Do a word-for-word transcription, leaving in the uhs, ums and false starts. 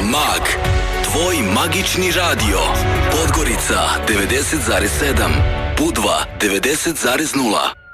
Mag, tvoj magični radio. Podgorica devedeset zarez sedam, Budva devedeset zarez nula.